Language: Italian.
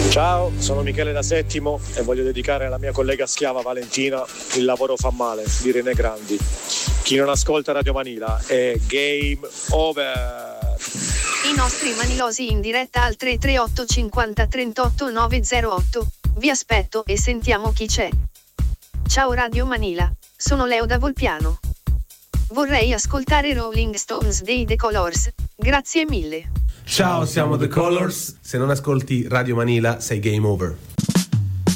Ciao, sono Michele da Settimo e voglio dedicare alla mia collega schiava Valentina Il lavoro fa male di René Grandi. Chi non ascolta Radio Manila è game over. I nostri manilosi in diretta al 338 50 38 908. Vi aspetto e sentiamo chi c'è. Ciao Radio Manila, sono Leo da Volpiano. Vorrei ascoltare Rolling Stones dei The Colors, grazie mille. Ciao, siamo The Colors. Se non ascolti Radio Manila sei game over.